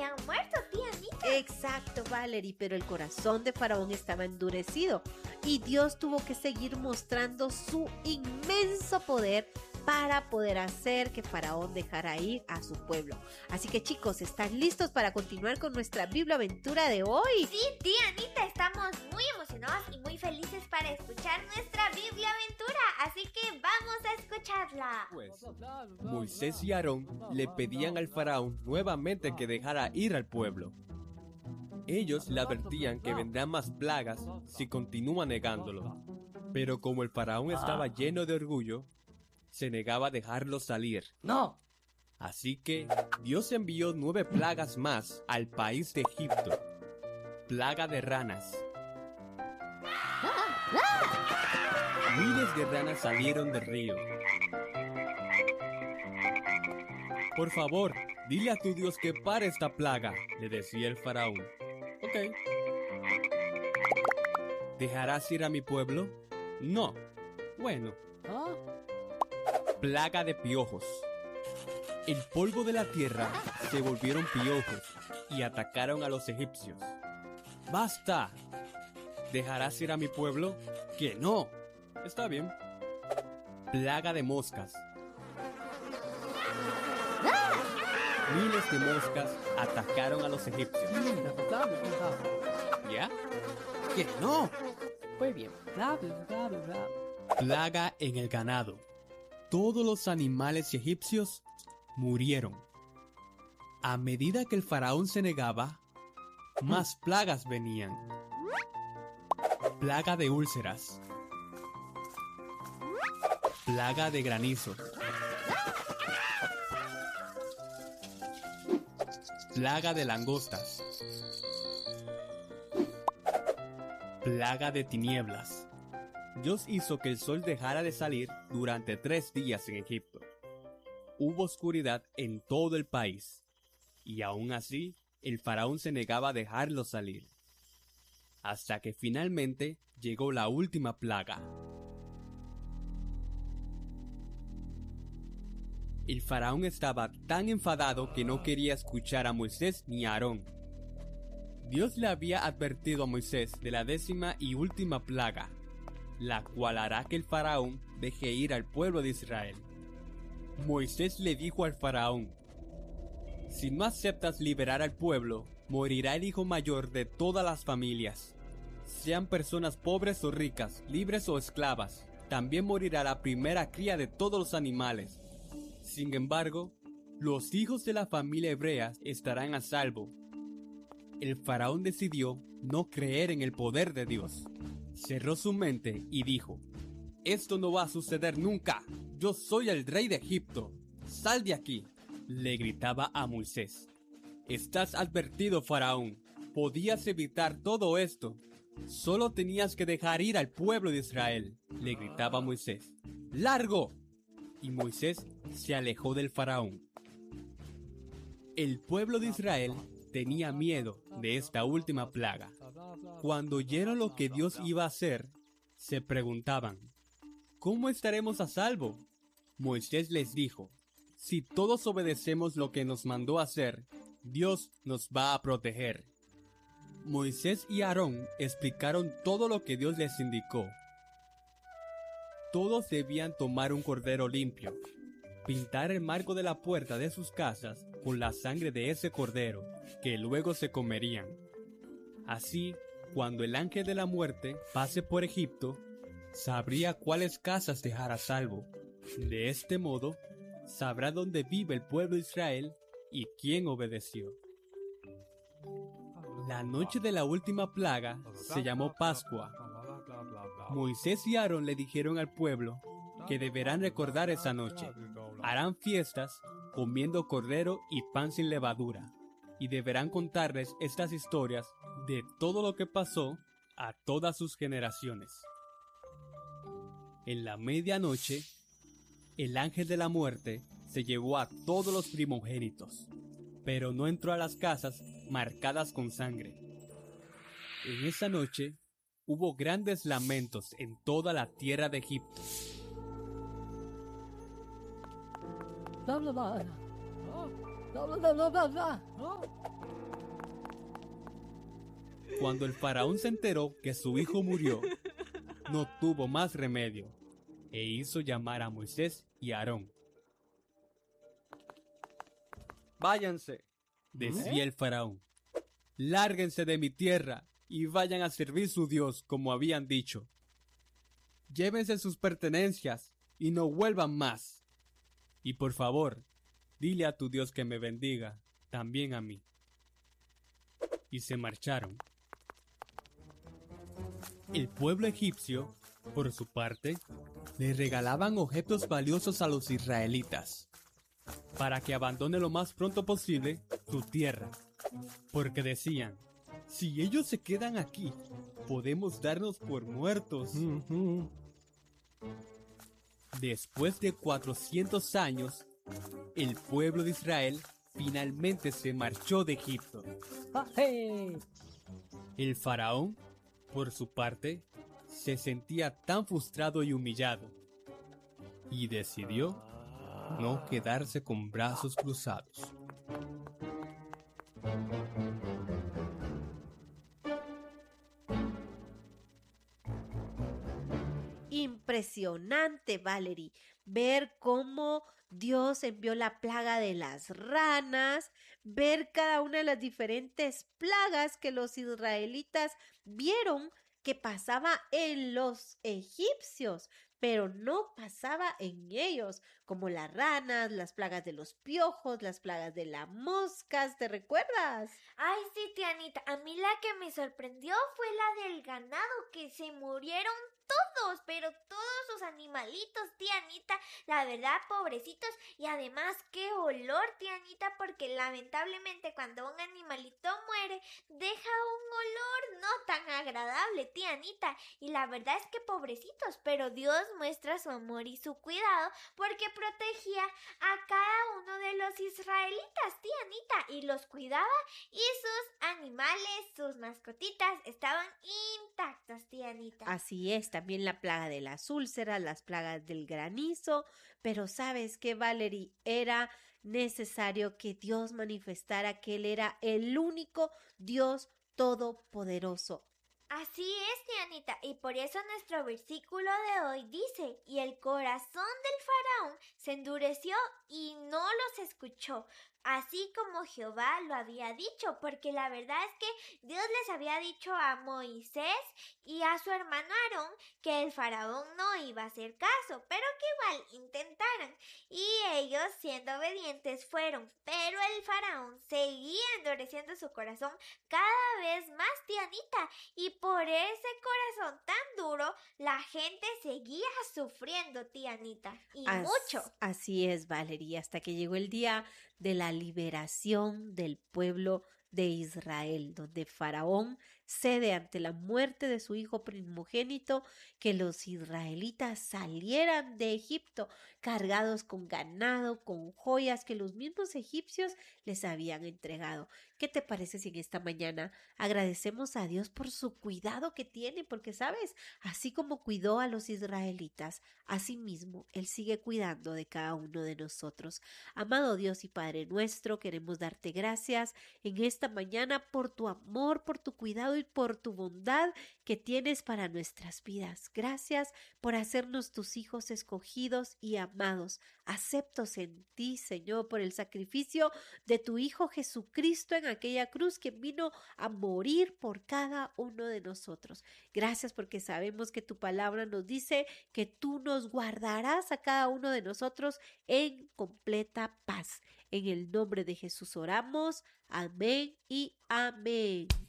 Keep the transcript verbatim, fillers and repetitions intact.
habían muerto, tía Anita. Exacto, Valerie, pero el corazón de Faraón estaba endurecido y Dios tuvo que seguir mostrando su inmenso poder para poder hacer que Faraón dejara ir a su pueblo. Así que chicos, ¿están listos para continuar con nuestra biblioaventura de hoy? Sí, tía Anita, estamos muy emocionados y muy felices para escuchar nuestra biblioaventura, así que vamos a escucharla. Pues Moisés y Aarón le pedían al faraón nuevamente que dejara ir al pueblo. Ellos le advertían que vendrán más plagas si continúa negándolo. Pero como el faraón estaba lleno de orgullo, se negaba a dejarlo salir. ¡No! Así que Dios envió nueve plagas más al país de Egipto. Plaga de ranas. Miles de ranas salieron del río. Por favor, dile a tu Dios que pare esta plaga, le decía el faraón. Ok. ¿Dejarás ir a mi pueblo? No. Bueno. Plaga de piojos. El polvo de la tierra se volvieron piojos y atacaron a los egipcios. ¡Basta! ¿Dejarás ir a mi pueblo? ¡Que no! Está bien. Plaga de moscas. Miles de moscas atacaron a los egipcios. ¿Ya? ¡Que no! Muy bien. Bla, bla, bla, bla, bla. Plaga en el ganado. Todos los animales egipcios murieron. A medida que el faraón se negaba, más plagas venían. Plaga de úlceras. Plaga de granizo. Plaga de langostas. Plaga de tinieblas. Dios hizo que el sol dejara de salir durante tres días en Egipto. Hubo oscuridad en todo el país, y aún así, el faraón se negaba a dejarlo salir. Hasta que finalmente llegó la última plaga. El faraón estaba tan enfadado que no quería escuchar a Moisés ni a Aarón. Dios le había advertido a Moisés de la décima y última plaga, la cual hará que el faraón deje ir al pueblo de Israel. Moisés le dijo al faraón: si no aceptas liberar al pueblo, morirá el hijo mayor de todas las familias, sean personas pobres o ricas, libres o esclavas. También morirá la primera cría de todos los animales. Sin embargo, los hijos de la familia hebrea estarán a salvo. El faraón decidió no creer en el poder de Dios. Cerró su mente y dijo: esto no va a suceder nunca. Yo soy el rey de Egipto. Sal de aquí. Le gritaba a Moisés. Estás advertido, faraón. Podías evitar todo esto. Solo tenías que dejar ir al pueblo de Israel. Le gritaba a Moisés. ¡Largo! Y Moisés se alejó del faraón. El pueblo de Israel tenía miedo de esta última plaga. Cuando oyeron lo que Dios iba a hacer, se preguntaban: ¿cómo estaremos a salvo? Moisés les dijo: si todos obedecemos lo que nos mandó hacer, Dios nos va a proteger. Moisés y Aarón explicaron todo lo que Dios les indicó. Todos debían tomar un cordero limpio, pintar el marco de la puerta de sus casas con la sangre de ese cordero, que luego se comerían. Así, cuando el ángel de la muerte pase por Egipto, sabría cuáles casas dejar a salvo. De este modo, sabrá dónde vive el pueblo de Israel y quién obedeció. La noche de la última plaga se llamó Pascua. Moisés y Aarón le dijeron al pueblo que deberán recordar esa noche. Harán fiestas comiendo cordero y pan sin levadura, y deberán contarles estas historias de todo lo que pasó a todas sus generaciones. En la medianoche, el ángel de la muerte se llevó a todos los primogénitos, pero no entró a las casas marcadas con sangre. En esa noche hubo grandes lamentos en toda la tierra de Egipto. Bla, bla, bla. Bla, bla, bla, bla, bla. Cuando el faraón se enteró que su hijo murió, no tuvo más remedio e hizo llamar a Moisés y a Aarón. Váyanse, Decía el faraón, lárguense de mi tierra y vayan a servir su Dios como habían dicho. Llévense sus pertenencias y no vuelvan más. Y por favor, dile a tu Dios que me bendiga, también a mí. Y se marcharon. El pueblo egipcio, por su parte, le regalaban objetos valiosos a los israelitas, para que abandone lo más pronto posible su tierra, porque decían, si ellos se quedan aquí, podemos darnos por muertos. Ujú. Después de cuatrocientos años, el pueblo de Israel finalmente se marchó de Egipto. ¡Aje! El faraón, por su parte, se sentía tan frustrado y humillado, y decidió no quedarse con brazos cruzados. Impresionante, Valerie, ver cómo Dios envió la plaga de las ranas, ver cada una de las diferentes plagas que los israelitas vieron que pasaba en los egipcios, pero no pasaba en ellos, como las ranas, las plagas de los piojos, las plagas de las moscas, ¿te recuerdas? Ay, sí, tía Anita, a mí la que me sorprendió fue la del ganado, que se murieron todos, pero todos los animalitos, tía Anita, la verdad, pobrecitos, y además, qué olor, tía Anita, porque lamentablemente cuando un animalito muere, deja un olor no tan agradable, tía Anita, y la verdad es que pobrecitos, pero Dios muestra su amor y su cuidado porque protegía a cada uno de los israelitas, tía Anita, y los cuidaba y sus animales, sus mascotitas estaban intactos, tía Anita. Así es, también la plaga de las úlceras, las plagas del granizo, pero ¿sabes qué, Valerie? Era necesario que Dios manifestara que Él era el único Dios todopoderoso. Así es, tía Anita, y por eso nuestro versículo de hoy dice, y el corazón del faraón se endureció y no los escuchó, así como Jehová lo había dicho, porque la verdad es que Dios les había dicho a Moisés y a su hermano Aarón que el faraón no iba a hacer caso, pero que igual intentaran, y ellos siendo obedientes fueron, pero el faraón seguía endureciendo su corazón cada vez más, tía Anita, y por ese corazón tan duro, la gente seguía sufriendo, tía Anita, y As- mucho. Así es, Valeria, hasta que llegó el día de la liberación del pueblo de Israel, donde Faraón cede ante la muerte de su hijo primogénito que los israelitas salieran de Egipto cargados con ganado, con joyas que los mismos egipcios les habían entregado. ¿Qué te parece si en esta mañana agradecemos a Dios por su cuidado que tiene? Porque, ¿sabes? Así como cuidó a los israelitas, asimismo, Él sigue cuidando de cada uno de nosotros. Amado Dios y Padre nuestro, queremos darte gracias en esta mañana por tu amor, por tu cuidado y por tu bondad que tienes para nuestras vidas. Gracias por hacernos tus hijos escogidos y amados, aceptos en ti, Señor, por el sacrificio de tu Hijo Jesucristo en aquella cruz que vino a morir por cada uno de nosotros. Gracias porque sabemos que tu palabra nos dice que tú nos guardarás a cada uno de nosotros en completa paz. En el nombre de Jesús oramos. Amén y amén.